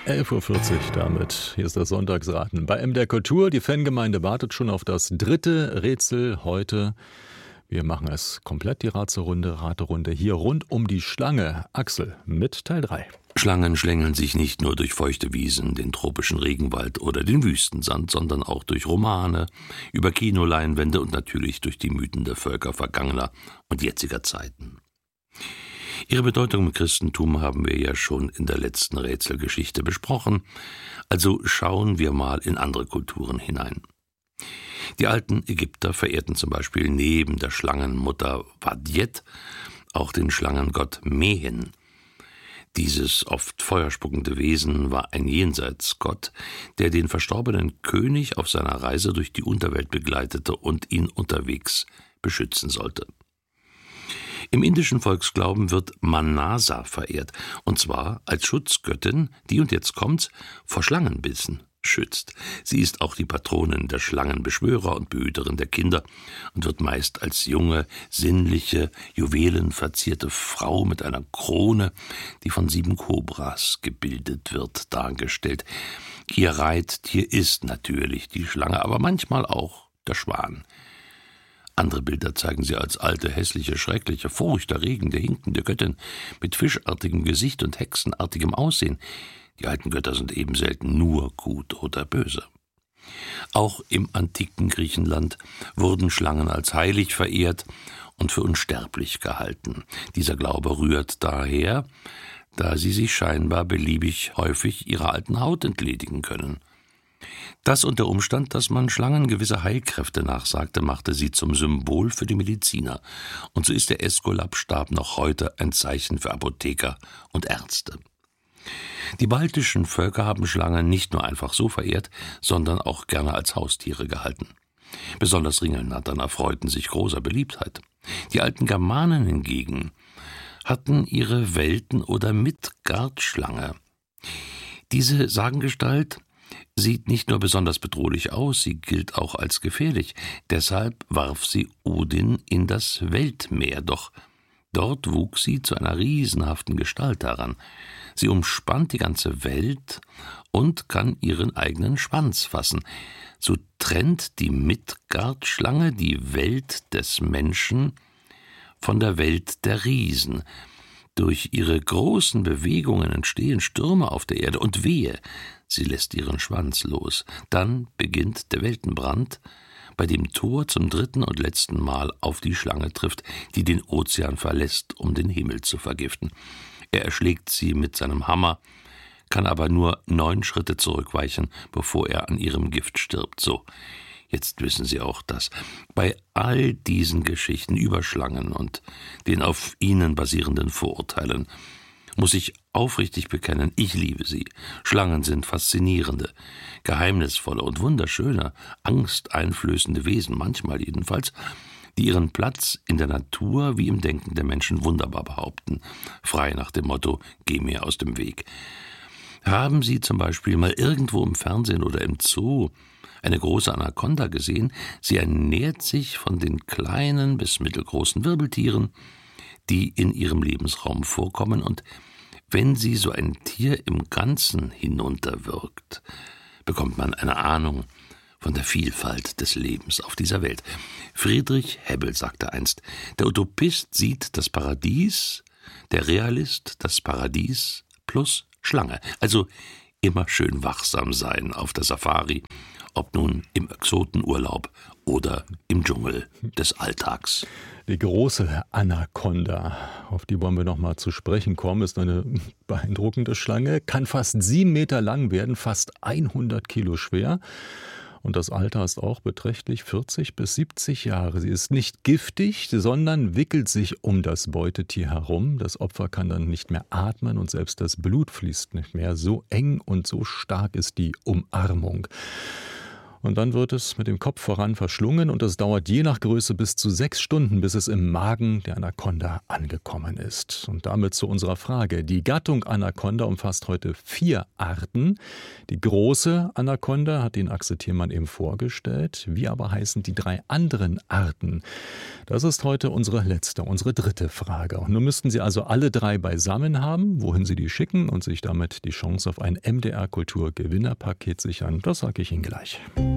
11:40 Uhr damit. Hier ist das Sonntagsraten. Bei MDR Kultur, die Fangemeinde wartet schon auf das dritte Rätsel heute. Wir machen es komplett, die Raterunde hier rund um die Schlange. Axel mit Teil 3. Schlangen schlängeln sich nicht nur durch feuchte Wiesen, den tropischen Regenwald oder den Wüstensand, sondern auch durch Romane, über Kinoleinwände und natürlich durch die Mythen der Völker vergangener und jetziger Zeiten. Ihre Bedeutung im Christentum haben wir ja schon in der letzten Rätselgeschichte besprochen, also schauen wir mal in andere Kulturen hinein. Die alten Ägypter verehrten zum Beispiel neben der Schlangenmutter Wadjet auch den Schlangengott Mehen. Dieses oft feuerspuckende Wesen war ein Jenseitsgott, der den verstorbenen König auf seiner Reise durch die Unterwelt begleitete und ihn unterwegs beschützen sollte. Im indischen Volksglauben wird Manasa verehrt, und zwar als Schutzgöttin, die, und jetzt kommt's, vor Schlangenbissen schützt. Sie ist auch die Patronin der Schlangenbeschwörer und Behüterin der Kinder und wird meist als junge, sinnliche, juwelenverzierte Frau mit einer Krone, die von 7 Kobras gebildet wird, dargestellt. Ihr Reittier ist natürlich die Schlange, aber manchmal auch der Schwan. Andere Bilder zeigen sie als alte, hässliche, schreckliche, furchterregende, hinkende Göttin mit fischartigem Gesicht und hexenartigem Aussehen. Die alten Götter sind eben selten nur gut oder böse. Auch im antiken Griechenland wurden Schlangen als heilig verehrt und für unsterblich gehalten. Dieser Glaube rührt daher, da sie sich scheinbar beliebig häufig ihrer alten Haut entledigen können. Das und der Umstand, dass man Schlangen gewisse Heilkräfte nachsagte, machte sie zum Symbol für die Mediziner. Und so ist der Äskulapstab noch heute ein Zeichen für Apotheker und Ärzte. Die baltischen Völker haben Schlangen nicht nur einfach so verehrt, sondern auch gerne als Haustiere gehalten. Besonders Ringelnattern erfreuten sich großer Beliebtheit. Die alten Germanen hingegen hatten ihre Welten- oder Midgardschlange. Diese Sagengestalt sieht nicht nur besonders bedrohlich aus, sie gilt auch als gefährlich. Deshalb warf sie Odin in das Weltmeer, doch dort wuchs sie zu einer riesenhaften Gestalt heran. Sie umspannt die ganze Welt und kann ihren eigenen Schwanz fassen. So trennt die Midgardschlange die Welt des Menschen von der Welt der Riesen. Durch ihre großen Bewegungen entstehen Stürme auf der Erde und wehe, sie lässt ihren Schwanz los. Dann beginnt der Weltenbrand, bei dem Thor zum 3. und letzten Mal auf die Schlange trifft, die den Ozean verlässt, um den Himmel zu vergiften. Er erschlägt sie mit seinem Hammer, kann aber nur 9 Schritte zurückweichen, bevor er an ihrem Gift stirbt. So, jetzt wissen Sie auch das. Bei all diesen Geschichten über Schlangen und den auf ihnen basierenden Vorurteilen muss ich aufrichtig bekennen, ich liebe sie. Schlangen sind faszinierende, geheimnisvolle und wunderschöne, angsteinflößende Wesen, manchmal jedenfalls, die ihren Platz in der Natur wie im Denken der Menschen wunderbar behaupten, frei nach dem Motto, geh mir aus dem Weg. Haben Sie zum Beispiel mal irgendwo im Fernsehen oder im Zoo eine große Anaconda gesehen? Sie ernährt sich von den kleinen bis mittelgroßen Wirbeltieren, die in ihrem Lebensraum vorkommen, und wenn sie so ein Tier im Ganzen hinunterwirkt, bekommt man eine Ahnung von der Vielfalt des Lebens auf dieser Welt. Friedrich Hebbel sagte einst, der Utopist sieht das Paradies, der Realist das Paradies plus Schlange. Also immer schön wachsam sein auf der Safari, ob nun im Exotenurlaub oder im Dschungel des Alltags. Die große Anaconda, auf die wollen wir noch mal zu sprechen kommen, ist eine beeindruckende Schlange, kann fast 7 Meter lang werden, fast 100 Kilo schwer. Und das Alter ist auch beträchtlich, 40 bis 70 Jahre. Sie ist nicht giftig, sondern wickelt sich um das Beutetier herum. Das Opfer kann dann nicht mehr atmen und selbst das Blut fließt nicht mehr. So eng und so stark ist die Umarmung. Und dann wird es mit dem Kopf voran verschlungen und es dauert je nach Größe bis zu 6 Stunden, bis es im Magen der Anaconda angekommen ist. Und damit zu unserer Frage. Die Gattung Anaconda umfasst heute 4 Arten. Die große Anaconda hat den Axel Thiermann eben vorgestellt. Wie aber heißen die 3 anderen Arten? Das ist heute unsere dritte Frage. Und nun müssten Sie also alle 3 beisammen haben, wohin Sie die schicken und sich damit die Chance auf ein MDR Kultur Gewinnerpaket sichern. Das sage ich Ihnen gleich.